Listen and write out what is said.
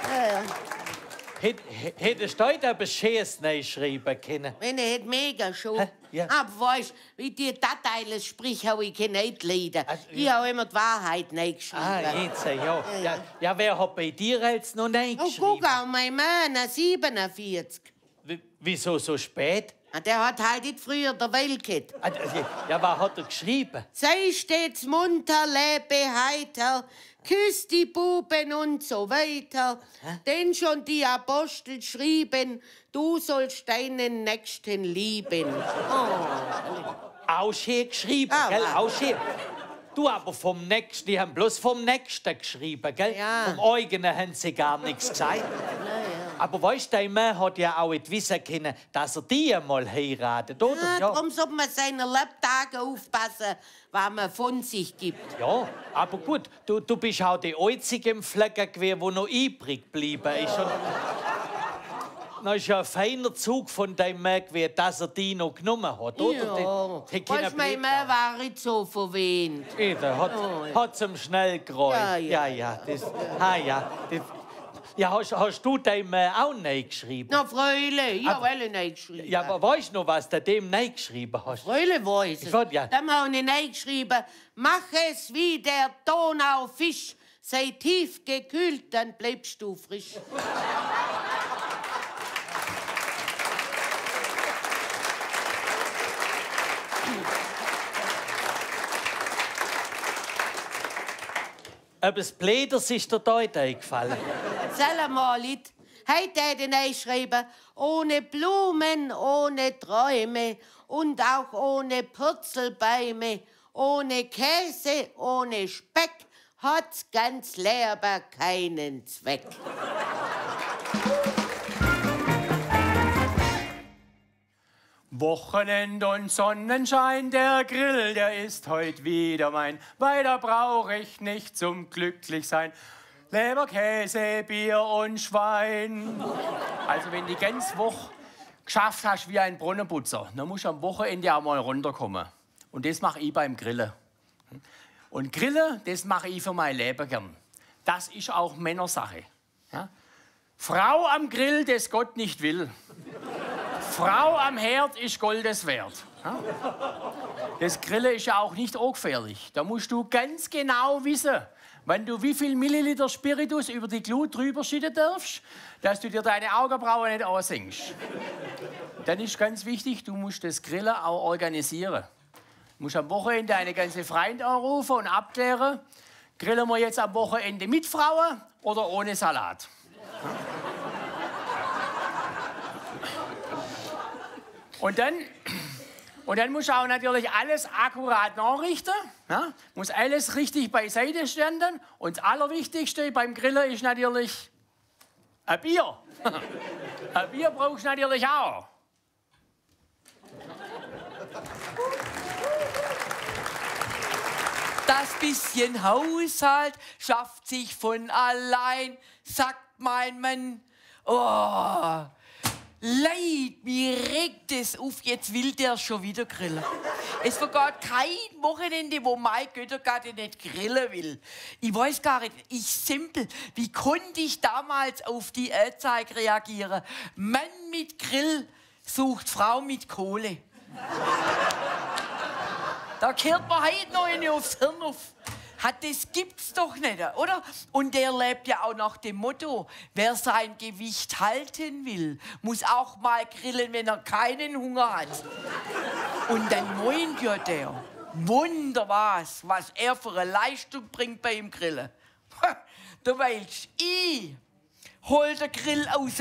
Ja. Hättest du heute etwas Schönes geschrieben können? Wenn er hätte mega schon. Ja. Aber weißt, wie die Dateile sprich, habe ich nicht leiden. Also, ich habe immer die Wahrheit nicht geschrieben. Jetzt, ja. Wer hat bei dir jetzt noch nicht Oh, geschrieben? guck auch, mein Mann, 47. Wieso so spät? Der hat halt nicht früher der Welt gehabt. Ja, was hat er geschrieben? Sei stets munter, lebe heiter, küss die Buben und so weiter. Denn schon die Apostel schrieben, du sollst deinen Nächsten lieben. Auch schön geschrieben, gell? Auch schön. Du aber vom Nächsten, die haben bloß vom Nächsten geschrieben, gell? Ja. Vom eigenen haben sie gar nichts gesagt. Aber weißt du, dein Mann hat ja auch nicht wissen können, dass er die einmal heiratet, oder? Ja, darum sollte man seine Lebtage aufpassen, was man von sich gibt. Ja, aber gut, du bist auch die einzige im Flecken gewesen, die noch übrig geblieben ist. Und das ist ja ein feiner Zug von deinem Mann gewesen, dass er die noch genommen hat, oder? Ja, weißt du, mein Mann war nicht so verwöhnt. Hat zum schnell geräumt. Ja. Ja, hast du dem auch nicht geschrieben? Na, Freule, ich habe alle nicht geschrieben. Ja, aber weißt du noch, was du dem nicht geschrieben hast? Freule weiß es. Ja. Dann habe ich nicht geschrieben, mach es wie der Donaufisch, sei tief gekühlt, dann bleibst du frisch. Etwas Bläders ist dir da eingefallen. Sag mal, Lied. Heute hätte ich schreiben, ohne Blumen, ohne Träume und auch ohne Purzelbäume, ohne Käse, ohne Speck hat's ganz Leben keinen Zweck. Wochenende und Sonnenschein, der Grill, der ist heute wieder mein. Weiter brauch ich nicht zum Glücklichsein. Leber, Käse, Bier und Schwein. Also wenn du die ganze Woche geschafft hast wie ein Brunnenputzer, dann musst du am Wochenende auch mal runterkommen. Und das mache ich beim Grillen. Und Grillen, das mache ich für mein Leben gern. Das ist auch Männersache. Ja? Frau am Grill, das Gott nicht will. Frau am Herd ist Goldes wert. Das Grillen ist ja auch nicht ungefährlich. Da musst du ganz genau wissen, wenn du wie viel Milliliter Spiritus über die Glut drüber schütten darfst, dass du dir deine Augenbrauen nicht ansenkst. Dann ist ganz wichtig, du musst das Grillen auch organisieren. Du musst am Wochenende deine ganze Freunde anrufen und abklären, grillen wir jetzt am Wochenende mit Frauen oder ohne Salat. Und dann musst du auch natürlich alles akkurat nachrichten. Ja? Muss alles richtig beiseite stellen. Und das Allerwichtigste beim Grillen ist natürlich ein Bier. Ein Bier brauchst du natürlich auch. Das bisschen Haushalt schafft sich von allein, sagt mein Mann. Oh, Leid, mir regt es auf, jetzt will der schon wieder grillen. Es vergeht kein Wochenende, wo mein Göttergatte nicht grillen will. Ich weiß gar nicht, wie konnte ich damals auf die Anzeige reagieren? Mann mit Grill sucht Frau mit Kohle. Da kehrt man heute noch eine aufs Hirn auf. Das gibt's doch nicht, oder? Und der lebt ja auch nach dem Motto, wer sein Gewicht halten will, muss auch mal grillen, wenn er keinen Hunger hat. Und dann meint ja der, Wunder was er für eine Leistung bringt beim Grillen. Du weißt, ich hol den Grill aus